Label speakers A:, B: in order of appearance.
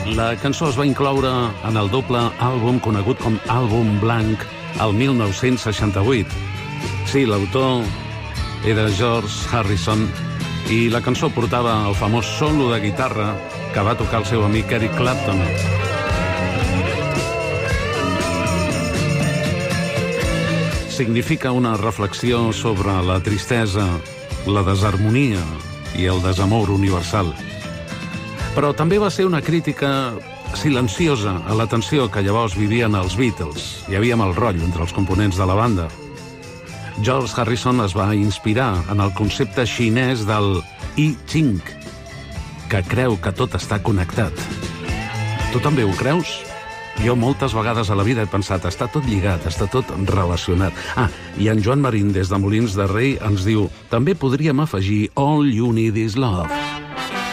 A: La cançó es va incloure en el doble àlbum conegut com Àlbum Blanc el 1968. Sí, l'autor era George Harrison i la cançó portava el famós solo de guitarra que va tocar el seu amic Eric Clapton. Significa una reflexió sobre la tristesa, la desharmonia i el desamor universal. Però també va ser una crítica silenciosa a la tensió que llavors vivien els Beatles. Hi havia mal rotllo entre els components de la banda. George Harrison es va inspirar en el concepte xinès del I Ching, que creu que tot està connectat. Tu també ho creus? Jo moltes vegades a la vida he pensat, està tot lligat, està tot relacionat. I en Joan Marín, des de Molins de Rei, ens diu, també podríem afegir All You Need Is Love.